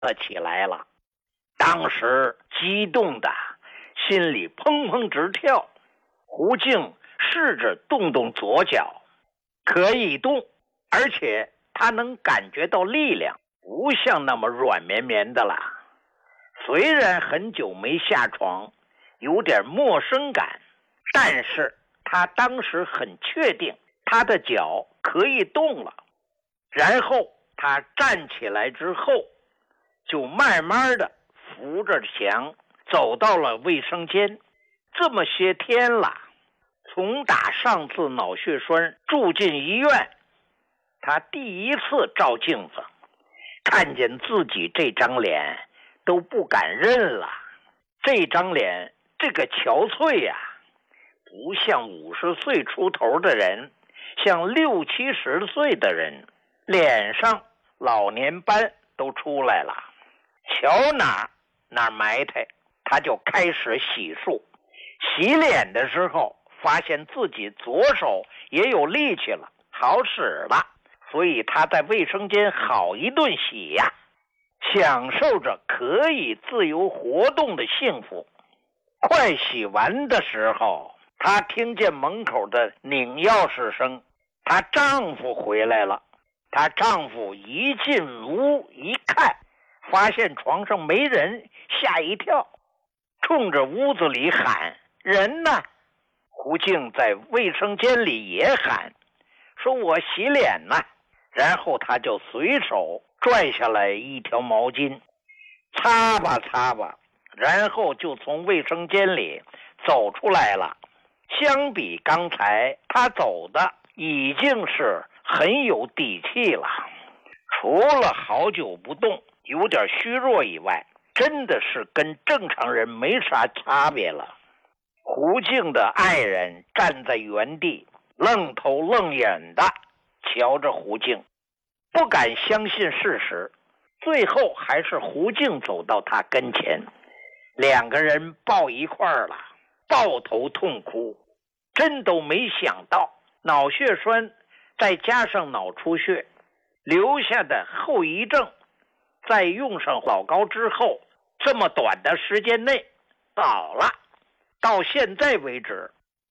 了起来了。当时激动的心里砰砰直跳，胡静试着动动左脚，可以动，而且他能感觉到力量，不像那么软绵绵的了。虽然很久没下床，有点陌生感，但是他当时很确定他的脚可以动了。然后他站起来之后，就慢慢的扶着墙走到了卫生间。这么些天了，从打上次脑血栓住进医院，他第一次照镜子，看见自己这张脸都不敢认了。这张脸这个憔悴呀，不像50岁出头的人，像60、70岁的人，脸上老年斑都出来了。瞧哪埋汰，他就开始洗漱。洗脸的时候发现自己左手也有力气了，好使了，所以他在卫生间好一顿洗呀，享受着可以自由活动的幸福。快洗完的时候，她听见门口的拧钥匙声，她丈夫回来了。她丈夫一进屋一看，发现床上没人，吓一跳，冲着屋子里喊：人呢？胡静在卫生间里也喊，说我洗脸呢。然后她就随手拽下来一条毛巾，擦吧擦吧，然后就从卫生间里走出来了。相比刚才她走的已经是很有底气了，除了好久不动有点虚弱以外，真的是跟正常人没啥差别了。胡静的爱人站在原地愣头愣眼的瞧着胡静，不敢相信事实。最后还是胡静走到他跟前，两个人抱一块儿了，抱头痛哭。真都没想到脑血栓再加上脑出血留下的后遗症，在用上老高之后，这么短的时间内好了。到现在为止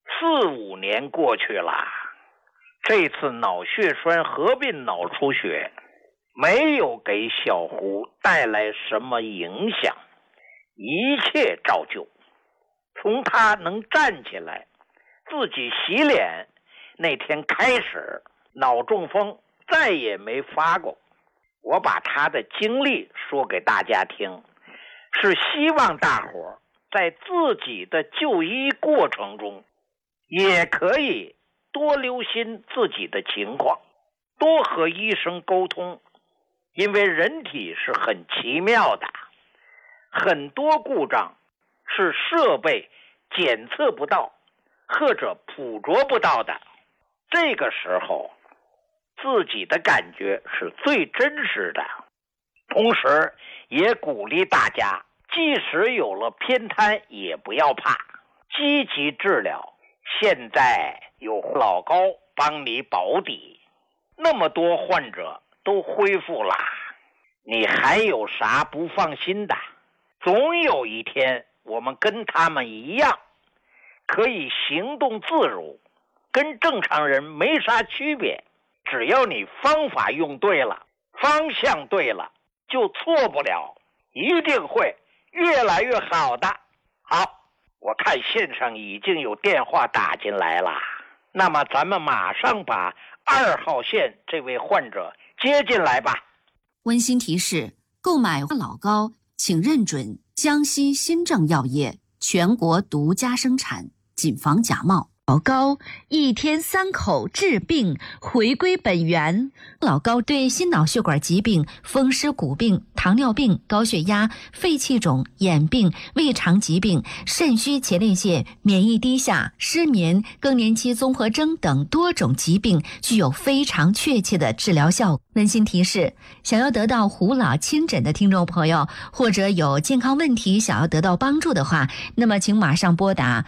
4、5年过去了，这次脑血栓合并脑出血没有给小胡带来什么影响，一切照旧。从他能站起来自己洗脸那天开始，脑中风再也没发过。我把他的经历说给大家听，是希望大伙在自己的就医过程中也可以多留心自己的情况，多和医生沟通。因为人体是很奇妙的，很多故障是设备检测不到或者捕捉不到的，这个时候自己的感觉是最真实的。同时也鼓励大家，即使有了偏瘫也不要怕，积极治疗。现在有老高帮你保底，那么多患者都恢复了，你还有啥不放心的？总有一天我们跟他们一样，可以行动自如，跟正常人没啥区别。只要你方法用对了，方向对了，就错不了，一定会越来越好的。好，我看线上已经有电话打进来了，那么咱们马上把2号线这位患者接进来吧。 温馨提示：购买老高请认准江西新政药业全国独家生产，谨防假冒。 老高1天3口治病，回归本源。老高对心脑血管疾病、风湿骨病、糖尿病、高血压、肺气肿、眼病、胃肠疾病、肾虚前列腺、免疫低下、失眠、更年期综合征等多种疾病具有非常确切的治疗效果。温馨提示：想要得到胡老亲诊的听众朋友，或者有健康问题想要得到帮助的话，那么请马上拨打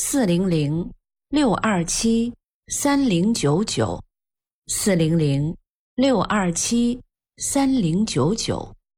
400-627-3099 400-627-3099。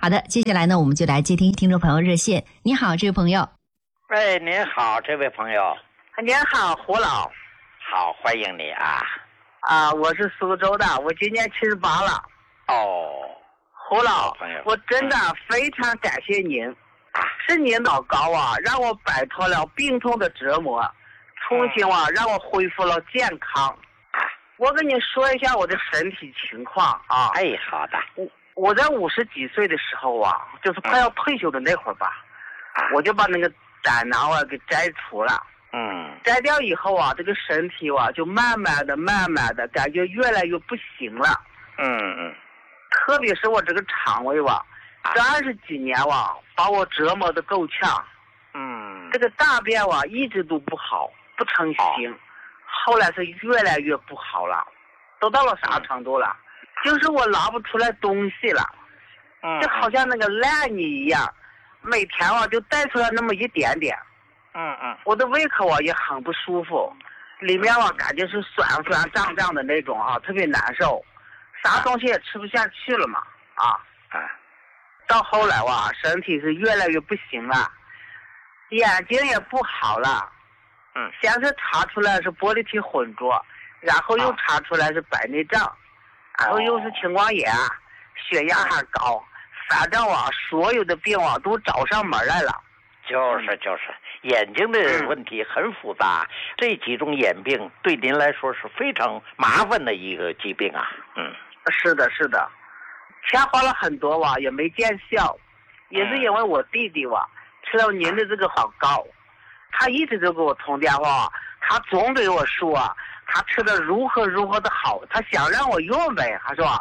好的，接下来呢，我们就来接听听众朋友热线。你好，这位朋友。 喂，您好，这位朋友。 您好，胡老。 好，欢迎你啊。 我是苏州的，我今年78了。 哦， 胡老朋友， 我真的非常感谢您，是您老高让我摆脱了病痛的折磨，重新让我恢复了健康。我跟你说一下我的身体情况啊。 哎，好的。 我在50几岁的时候就是快要退休的那会儿吧，我就把那个胆囊给摘除了。摘掉以后这个身体就慢慢的感觉越来越不行了。特别是我这个肠胃这20几年把我折磨得够呛。这个大便一直都不好，不成形。后来是越来越不好了，都到了啥程度了？就是我拿不出来东西了，就好像那个烂泥一样，每天就带出来那么一点点。我的胃口也很不舒服，里面感觉是酸胀的那种特别难受，啥东西也吃不下去了嘛。到后来身体是越来越不行了，眼睛也不好了。先是查出来是玻璃体混浊，然后又查出来是白内障，然后又是青光眼，血压还高，反正所有的病都找上门来了。 就是眼睛的问题很复杂，这几种眼病对您来说是非常麻烦的一个疾病啊。 是的，钱花了很多也没见效，也是因为我弟弟吃了您的这个好膏，他一直就给我通电话，他总给我说他吃的如何的好，他想让我用呗，他说。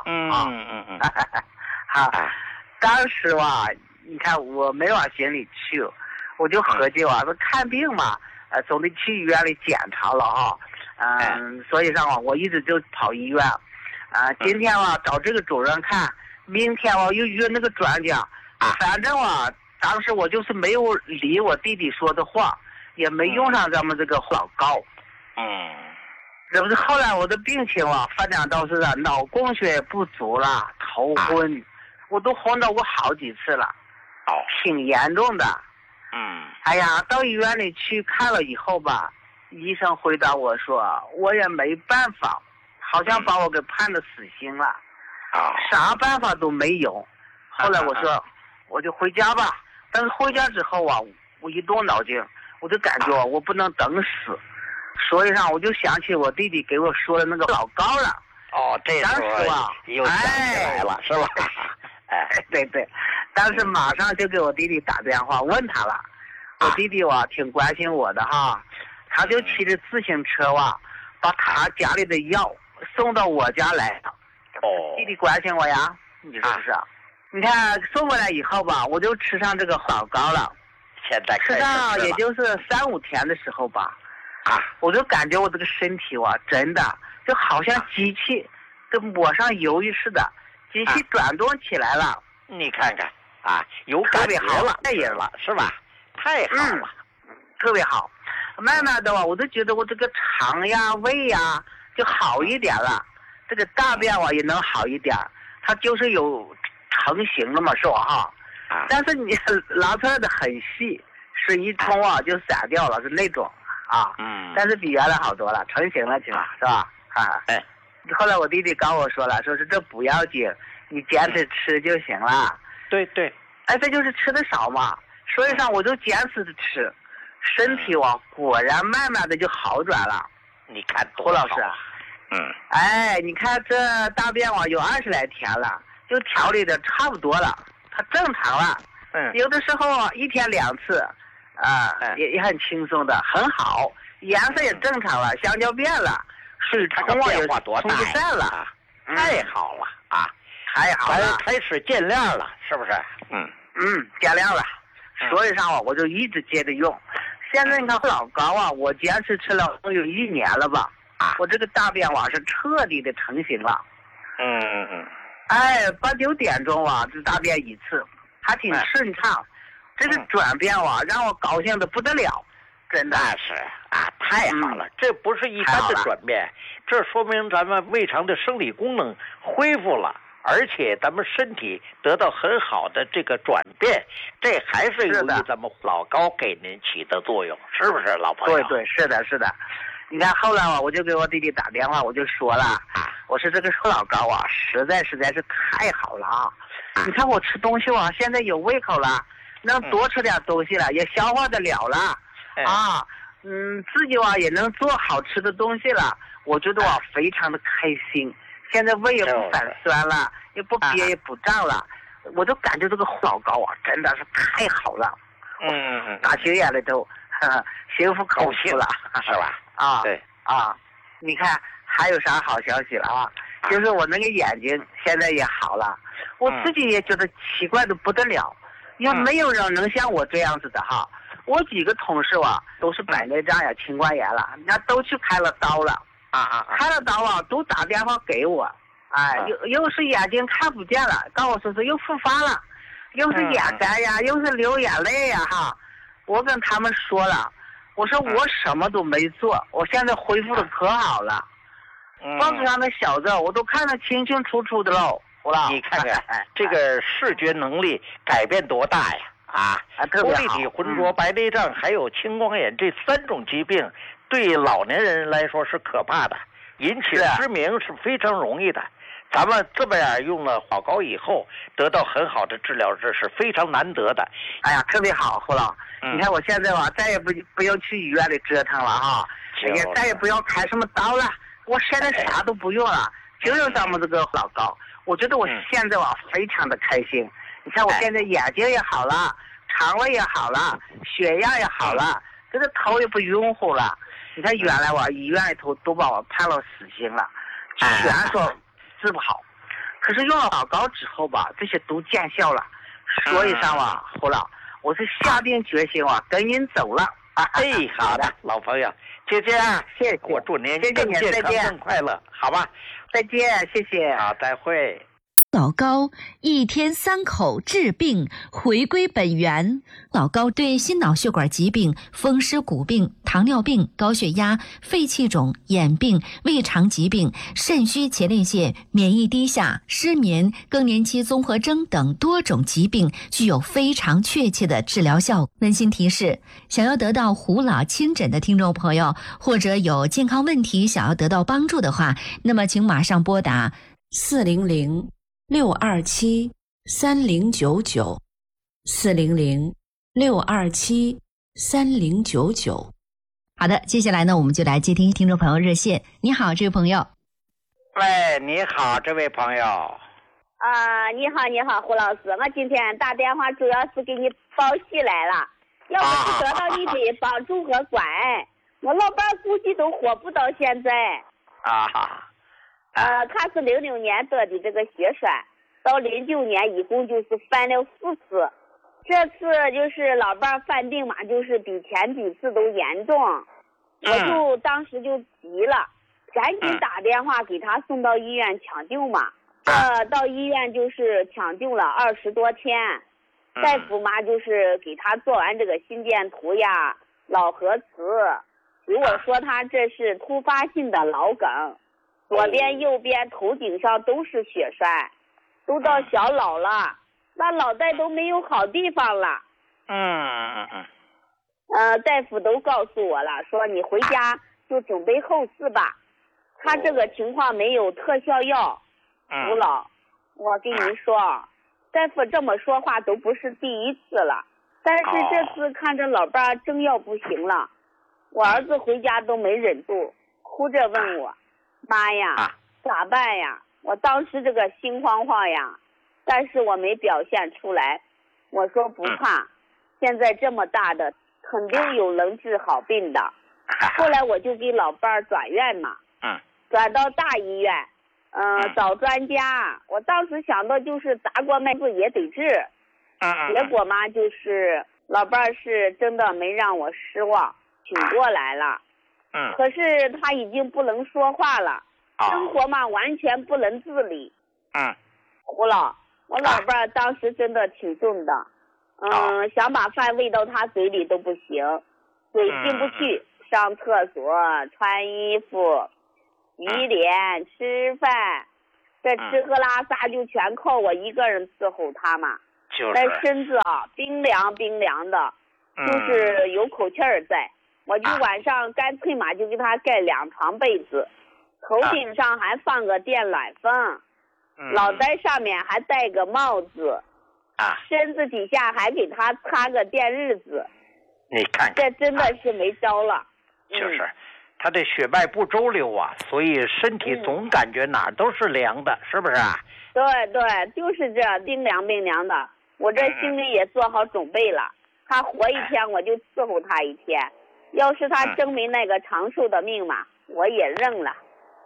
当时你看我没往心里去，我就合计说看病嘛，总得去医院里检查了所以上我一直就跑医院。今天找这个主任看，明天又约那个专家。反正当时我就是没有理我弟弟说的话，也没用上咱们这个老膏。这不是后来我的病情发展到是脑供血不足了，头昏，我都昏到过好几次了，挺严重的。哎呀，到医院里去看了以后医生回答我说我也没办法，好像把我给判了死刑了。啥办法都没有。后来我说我就回家吧，但是回家之后我一动脑筋，我就感觉我不能等死，所以上我就想起我弟弟给我说的那个老高了。 这时候又想起来了，是吧？ 对，当时马上就给我弟弟打电话问他了。我弟弟挺关心我的他就骑着自行车把他家里的药送到我家来。弟弟关心我呀，你说是？你看送过来以后我就吃上这个老膏了。 现在吃上也就是3-5天的时候我就感觉我这个身体真的就好像机器跟抹上油似的，机器转动起来了。 你看看有感觉了，太人了，是吧？太好了。 特别好。慢慢的我都觉得我这个肠呀胃呀就好一点了，这个大便也能好一点，它就是有成型了嘛，是吧但是你拿出来的很细，水一冲就散掉了，是那种但是比原来好多了，成型了起码，是吧？后来我弟弟跟我说了，说是这不要紧，你坚持吃就行了。 对， 这就是吃的少嘛，所以上我就坚持着吃，身体果然慢慢的就好转了。 你看胡老师，你看这大便有20来天了，就调理的差不多了，它正常了。有的时候1天2次，也很轻松的，很好，颜色也正常了，香蕉变了，水冲也冲不散了。 太好了太好了， 开始见亮了，是不是？ 见亮了。所以上我就一直接着用。现在你看老高我坚持吃了有1年了吧，我这个大便是彻底的成型了。8、9点钟这大便一次，还挺顺畅。这个转变让我高兴的不得了，真的。 那是太好了，这不是一般的转变，这说明咱们胃肠的生理功能恢复了， 而且咱们身体得到很好的这个转变，这还是由于咱们老高给您起的作用，是不是老朋友？ 对对，是的，是的。你看后来我就给我弟弟打电话，我就说了，我说这个老高啊，实在是太好了啊！你看我吃东西啊，现在有胃口了，能多吃点东西了，也消化得了了啊，自己也能做好吃的东西了，我觉得非常的开心。现在胃也不反酸了，也不憋也不胀了，我就感觉这个老高啊，真的是太好了。打心眼里头心服口服了， 是吧？对你看还有啥好消息了啊？就是我那个眼睛现在也好了，我自己也觉得奇怪的不得了，因为没有人能像我这样子的哈。我几个同事都是白内障呀、青光眼了，人家都去开了刀了开了刀都打电话给我，又是眼睛看不见了，告我说是又复发了，又是眼干呀，又是流眼泪呀哈。我跟他们说了，我说我什么都没做，我现在恢复的可好了，报纸上的小字我都看得清清楚楚的喽。 你看看这个视觉能力改变多大呀！多立体浑浊、白内障还有青光眼这3种疾病，对老年人来说是可怕的，引起失明是非常容易的。咱们这么样用了老高以后，得到很好的治疗，这是非常难得的。 哎呀，特别好，胡老。你看我现在再也不要去医院里折腾了哈，也再也不要开什么刀了，我现在啥都不用了，就用咱们这个老高。我觉得我现在非常的开心。你看我现在眼睛也好了，肠胃也好了，血压也好了，这个头也不晕乎了。你看原来医院里头都把我判了死刑了，全说治不好，可是用了老高之后这些都见效了。所以上胡老，我是下定决心跟您走了。 好的，老朋友，姐姐， 谢谢， 我祝您更健康更快乐，好吧？ 再见，谢谢。 好，再会。 老高一天3口治病，回归本源。老高对心脑血管疾病、风湿骨病、糖尿病、高血压、肺气肿、眼病、胃肠疾病、肾虚前列腺、免疫低下、失眠、更年期综合征等多种疾病具有非常确切的治疗效果。温馨提示：想要得到胡老亲诊的听众朋友，或者有健康问题想要得到帮助的话，那么请马上拨打400-627-3099，400-627-3099。好的，接下来呢，我们就来接听听众朋友热线。你好，这位朋友。 喂，你好，这位朋友。 你好，胡老师，我今天打电话主要是给你报喜来了，要不是得到你的帮助和关爱，我老伴估计都活不到现在。他是06年得的这个血栓，到09年一共就是犯了4次，这次就是老伴犯病嘛，就是比前几次都严重，我就当时就急了，赶紧打电话给他送到医院抢救嘛。到医院就是抢救了20多天，大夫嘛就是给他做完这个心电图呀、脑核磁，如果说他这是突发性的脑梗，左边右边头顶上都是血栓，都到小脑了，那脑袋都没有好地方了。大夫都告诉我了，说你回家就准备后事吧，他这个情况没有特效药。胡老，我跟你说，大夫这么说话都不是第1次了，但是这次看着老伴正要不行了，我儿子回家都没忍住，哭着问我，妈呀，咋办呀？我当时这个心慌慌呀，但是我没表现出来，我说不怕，现在这么大的肯定有能治好病的。后来我就给老伴转院嘛，转到大医院，找专家，我当时想到就是砸锅卖铁也得治，结果嘛就是老伴是真的没让我失望，挺过来了，可是他已经不能说话了，生活嘛完全不能自理。胡老，我老伴当时真的挺重的，想把饭喂到他嘴里都不行，嘴进不去，上厕所、穿衣服、洗脸、吃饭， 这吃喝拉撒就全靠我一个人伺候他嘛。 就是。 那身子啊，冰凉冰凉的，就是有口气儿在。我就晚上干脆嘛，就给他盖2床被子，头顶上还放个电暖风，脑袋上面还戴个帽子，身子底下还给他擦个电日子。 你看看， 这真的是没招了。 就是他的血脉不周流啊，所以身体总感觉哪儿都是凉的，是不是啊？ 对对，就是这冰凉冰凉的。我这心里也做好准备了，他活一天我就伺候他一天。要是他真没那个长寿的命嘛，我也认了。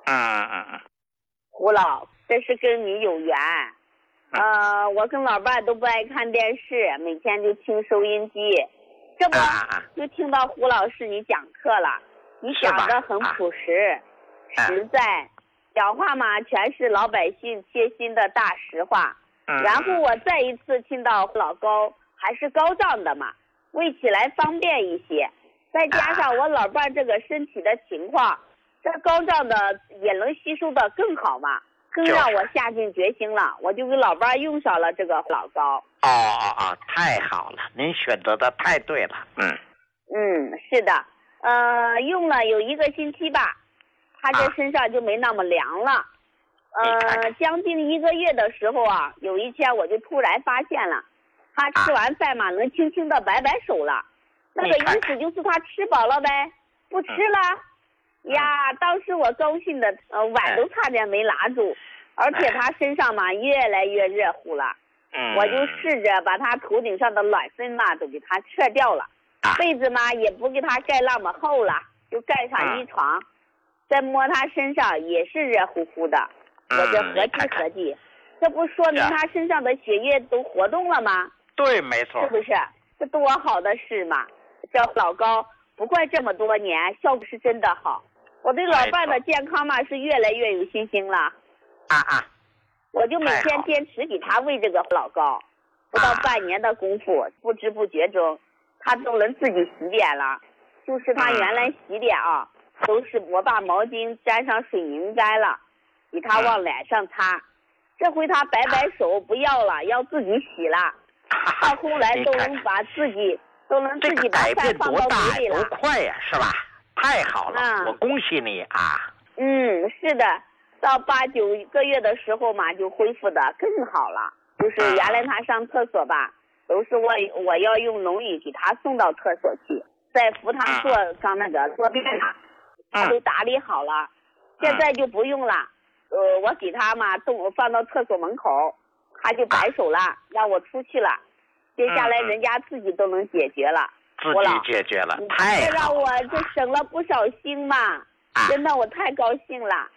胡老，这是跟你有缘。我跟老伴都不爱看电视，每天就听收音机。这不就听到胡老师你讲课了，你讲的很朴实实在，讲话嘛全是老百姓贴心的大实话。然后我再一次听到老高还是高涨的嘛，喂起来方便一些。再加上我老伴这个身体的情况，这高涨的也能吸收的更好嘛，更让我下定决心了，我就给老伴用上了这个老高。 太好了，您选择的太对了。 是的，用了有1个星期吧，他这身上就没那么凉了。将近1个月的时候啊，有一天我就突然发现了，他吃完饭嘛，能轻轻的摆摆手了。那个意思就是他吃饱了呗，不吃了。呀，当时我高兴的碗都差点没拿住，而且他身上嘛越来越热乎了。我就试着把他头顶上的暖风嘛都给他撤掉了，被子嘛也不给他盖那么厚了，就盖上1床。再摸他身上也是热乎乎的，我这合计，这不说明他身上的血液都活动了吗？ 对，没错， 是不是？这多好的事嘛！这老高不怪这么多年，效果是真的好。我对老伴的健康嘛是越来越有信心了。我就每天坚持给他喂这个老高，不到半年的功夫，不知不觉中，他都能自己洗脸了。就是他原来洗脸啊，都是我把毛巾沾上水拧干了，给他往脸上擦。这回他摆摆手不要了，要自己洗了。到后来都能把自己把饭放到嘴里了， 多快呀，是吧？太好了，我恭喜你啊！ 是的，到8、9个月的时候嘛，就恢复的更好了。就是原来他上厕所吧，都是我要用龙椅给他送到厕所去，再扶他上那个坐便他都打理好了。现在就不用了，我给他嘛放到厕所门口，他就摆手了，让我出去了。接下来人家自己都能解决了， 自己解决了，太好了， 这让我这省了不少心嘛，真的我太高兴了。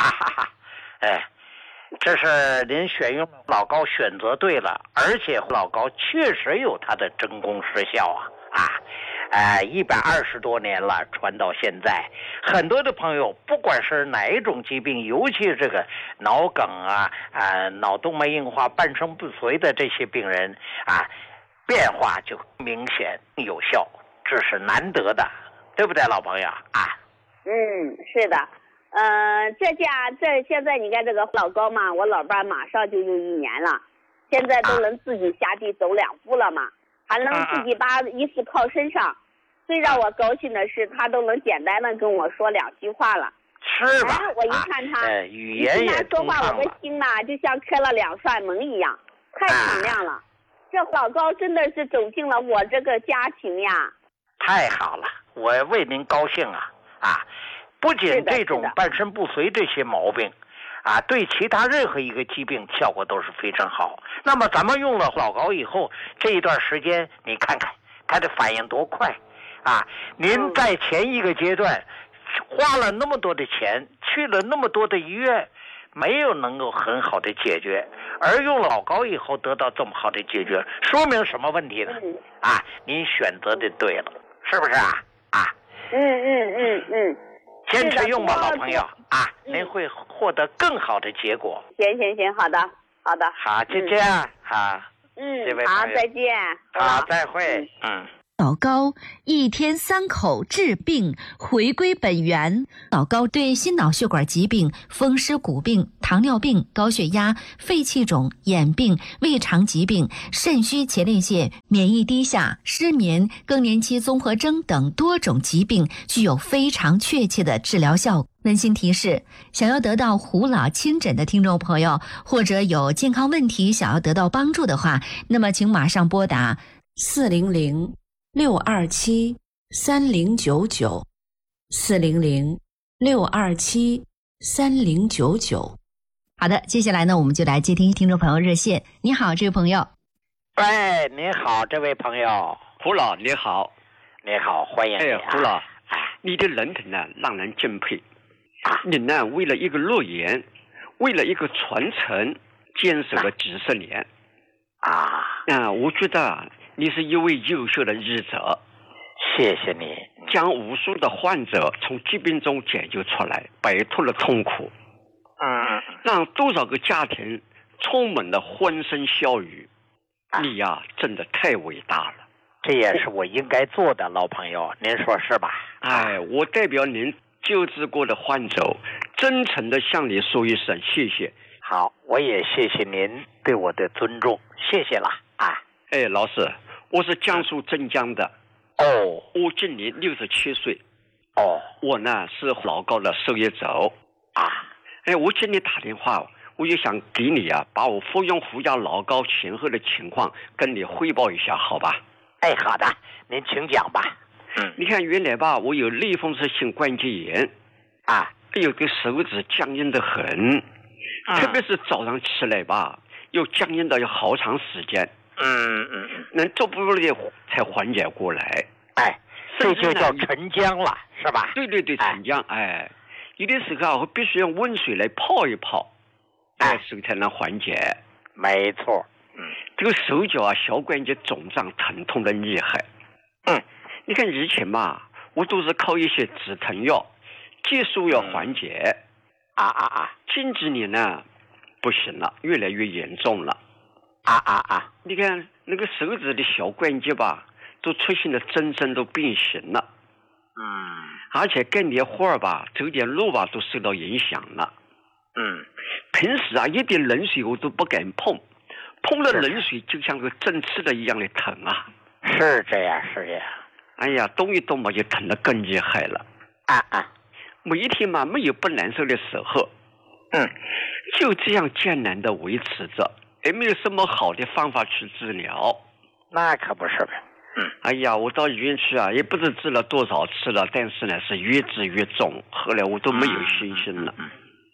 这是您选用老高选择对了，而且老高确实有它的真功实效120多年了，传到现在，很多的朋友不管是哪一种疾病，尤其这个脑梗脑动脉硬化、半身不遂的这些病人变化就明显有效，这是难得的，对不对，老朋友是的。这现在你看这个老高嘛，我老伴马上就用1年了，现在都能自己下地走2步了嘛，还能自己把衣服靠身上。最让我高兴的是，他都能简单的跟我说2句话了。 是吧？ 我一看他， 语言也说话，我的心呐就像开了2扇门一样，太敞亮了。这老高真的是走进了我这个家庭呀！ 太好了，我为您高兴不仅这种半身不遂这些毛病对其他任何一个疾病效果都是非常好。那么咱们用了老高以后，这一段时间你看看他的反应多快您在前一个阶段花了那么多的钱，去了那么多的医院，没有能够很好的解决，而用了老高以后得到这么好的解决，说明什么问题呢？您选择的对了，是不是坚持用吧，老朋友您会获得更好的结果。 行，好的。 好，就这样这位朋友好，再见。 好，再会老高一天3口治病，回归本源。老高对心脑血管疾病、风湿骨病、糖尿病、高血压、肺气肿、眼病、胃肠疾病、肾虚前列腺、免疫低下、失眠、更年期综合征等多种疾病具有非常确切的治疗效果。温馨提示：想要得到胡老亲诊的听众朋友，或者有健康问题想要得到帮助的话，那么请马上拨打400-627-3099，400-627-3099。好的，接下来呢，我们就来接听众朋友热线。你好，这位朋友。 喂，你好，这位朋友。 胡老，你好。 你好，欢迎你。 胡老，你的人品呢，让人敬佩。你呢，为了一个诺言，为了一个传承，坚守了几十年。我觉得你是一位优秀的医者。 谢谢你。 将无数的患者从疾病中解救出来，摆脱了痛苦。让多少个家庭充满了欢声笑语。你呀，真的太伟大了。 这也是我应该做的，老朋友，您说是吧？ 我代表您救治过的患者，真诚的向你说一声谢谢。 好，我也谢谢您对我的尊重，谢谢了。 老师，我是江苏镇江的。我今年67岁。我呢是老高的受益者。我今天打电话，我就想给你把我服用胡家老高前后的情况跟你汇报一下，好吧？ 好的，您请讲吧。 你看原来吧，我有类风湿性关节炎，有个手指僵硬得很，特别是早上起来吧，又僵硬到有好长时间，能逐步的才缓解过来。 这就叫沉僵了，是吧？ 对，沉僵。有的时候我必须用温水来泡一泡，手才能缓解。 没错。 这个手脚小关节肿胀疼痛的厉害。你看以前嘛，我都是靠一些止疼药、激素药缓解。近几年呢，不行了，越来越严重了。你看那个手指的小关节吧，都出现了真正都变形了。而且干点活吧，走点路吧，都受到影响了。平时一点冷水我都不敢碰，碰了冷水就像个针刺的一样的疼啊。 是这样。 动一动嘛，就疼得更厉害了。每一天嘛，没有不难受的时候。就这样艰难的维持着，也没有什么好的方法去治疗。 那可不是呗。 我到医院去也不知治了多少次了，但是呢是越治越重，后来我都没有信心了。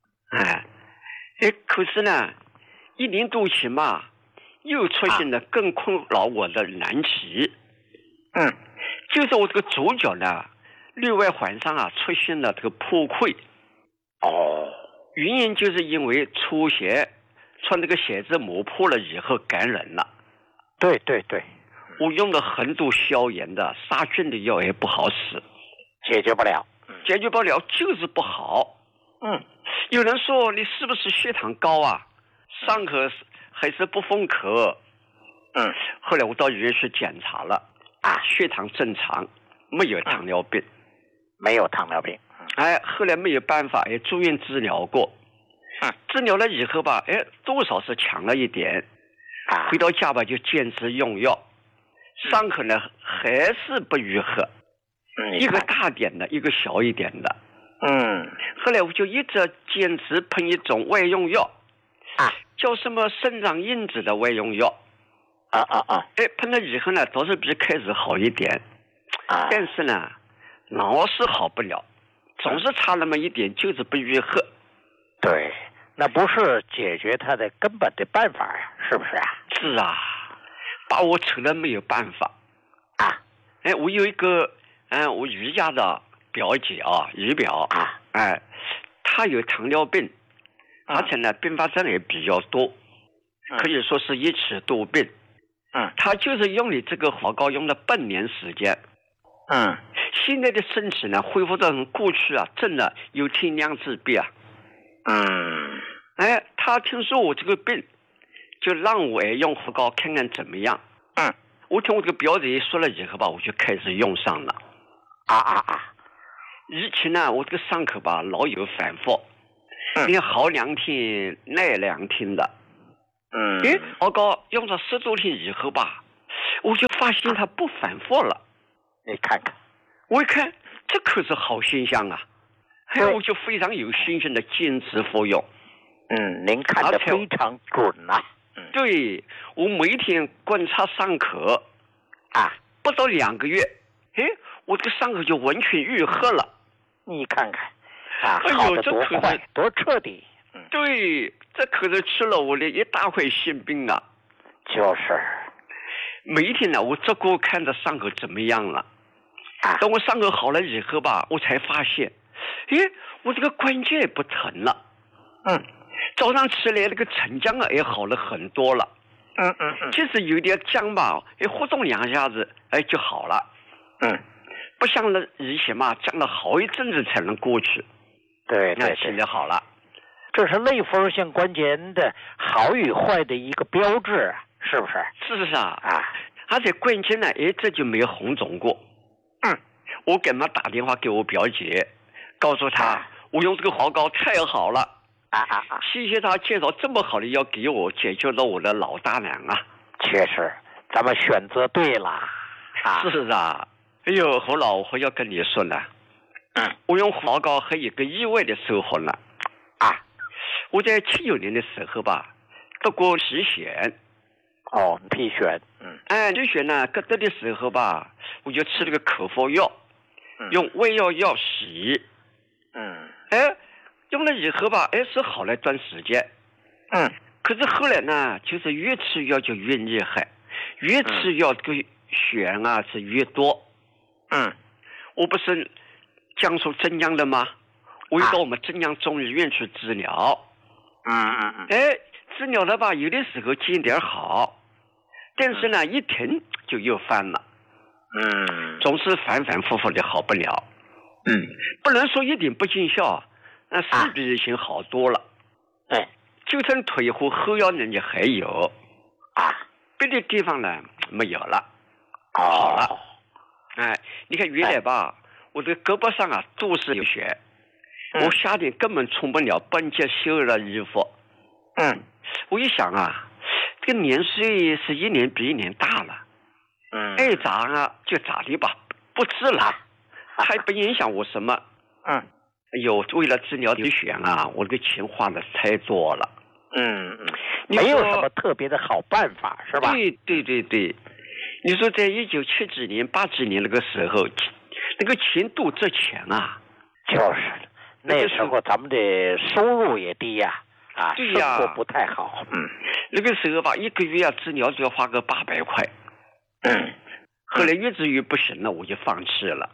可是呢，1年多前嘛，又出现了更困扰我的难题。就是我这个左脚呢，内外环上出现了这个破溃。原因就是因为出血，穿这个鞋子磨破了以后感染了。 对。 我用了很多消炎的、杀菌的药也不好使， 解决不了， 就是不好。有人说你是不是血糖高上课还是不封口？后来我到医院去检查了，血糖正常，没有糖尿病。后来没有办法，住院治疗过。治疗了以后吧，多少是强了一点。回到家吧，就坚持用药，伤口呢还是不愈合，一个大点的，一个小一点的。后来我就一直坚持喷一种外用药，叫什么生长因子的外用药。喷了以后呢，倒是比开始好一点，但是呢，老是好不了，总是差那么一点，就是不愈合。 对，那不是解决它的根本的办法呀，是不是？ 是把我扯了没有办法。我有一个我姨家的表姐姨表她有糖尿病，而且呢并发症也比较多，可以说是一起多病。她就是用你这个老高用了半年时间。现在的身体呢恢复到过去真的有天良之比。她听说我这个病，就让我用胡膏看看怎么样。 我听我这个表姐说了以后吧，我就开始用上了。以前呢，我这个伤口吧老有反复，你看好2天耐2天的。老高用了10多天以后吧，我就发现它不反复了。 你看看， 我一看，这可是好现象啊！我就非常有信心的坚持服用。 您看得非常准啊。 对，我每天观察伤口不到2个月，我这个伤口就完全愈合了。 你看看好的多快多彻底。 对，这可是吃了我的一大块心病啊。 就是每一天呢，我这个看着伤口怎么样了。等我伤口好了以后吧，我才发现我这个关节也不疼了。早上起来那个沉僵也好了很多了。即使有点僵吧，活动2下子就好了。不像那以前嘛，僵了好一阵子才能过去。 对， 现在好了。 这是类风湿性关节炎的好与坏的一个标志，是不是？ 是啊。而且关键呢，这就没红肿过。我给他打电话给我表姐，告诉他我用这个好膏太好了。谢谢他介绍这么好的药给我，解决了我的老大难啊。 确实，咱们选择对了。 是啊。侯老，我要跟你说呢。我用好膏还有一个意外的收获呢。我在79年的时候吧，得过皮癣。 皮癣。 皮癣呢，得的时候吧，我就吃了个口服药，用胃药洗。用了以后吧，是好了一段时间。可是后来呢，就是越吃药就越厉害，越吃药这个癣是越多。我不是江苏镇江的吗？我又到我们镇江中医院去治疗。治疗了吧，有的时候见点好，但是呢，一停就又犯了。总是反反复复的好不了。不能说一点不见效，是比以前好多了。就算腿和后腰呢，也还有。别的地方呢没有了。好了。你看原来吧，我这个胳膊上都是有血。我夏天根本穿不了半截袖的衣服。我一想这个年岁是一年比一年大了。爱咋就咋的吧，不治了，还不影响我什么。为了治疗流血我这个钱花的太多了。 没有什么特别的好办法，是吧？ 对。你说在1970几年、80几年那个时候，那个钱都值钱啊。 就是那时候咱们的收入也低呀。 对呀， 生活不太好。 那个时候吧，一个月治疗就要花个800块。后来越治越不行了，我就放弃了。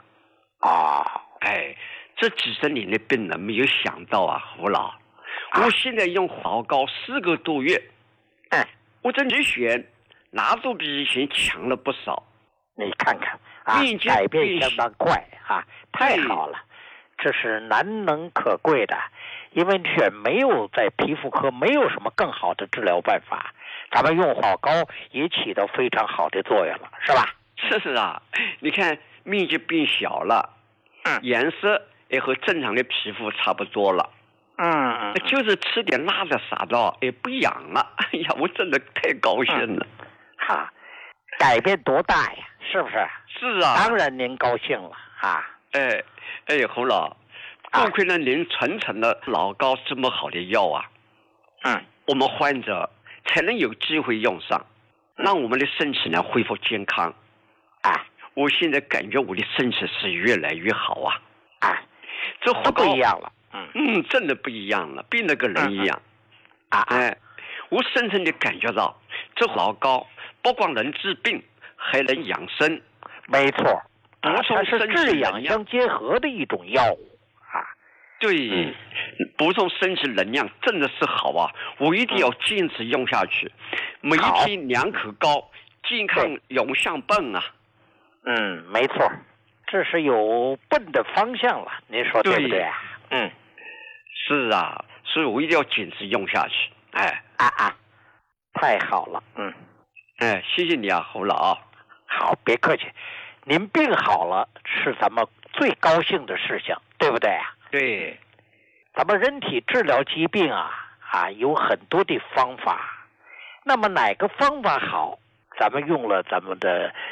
这几十年的病呢，没有想到胡老，我现在用好膏4个多月，我这里选哪都比以前强了不少。 你看看改变相当快太好了，这是难能可贵的。因为没有在皮肤科没有什么更好的治疗办法，咱们用好膏也起到非常好的作用了，是吧？ 是啊，你看面积变小了，颜色也和正常的皮肤差不多了。就是吃点辣的啥的不痒了。我真的太高兴了。 改变多大呀，是不是？ 是啊， 当然您高兴了。 侯老，多亏了您传承了老高这么好的药我们患者才能有机会用上，让我们的身体呢恢复健康。我现在感觉我的身体是越来越好这好不一样了。 真的不一样了，比那个人一样。我深深的感觉到这老膏不光能治病，还能养生。 没错，它是治养相结合的一种药物对，补充身体能量真的是好我一定要坚持用下去。每一天2口膏，健康永相伴没错，这是有奔的方向了，您说对不对？ 是啊，所以我一定要坚持用下去。 太好了。 谢谢你侯老。 好，别客气。您病好了是咱们最高兴的事情，对不对啊？ 对。 咱们人体治疗疾病有很多的方法。那么哪个方法好，咱们用了咱们的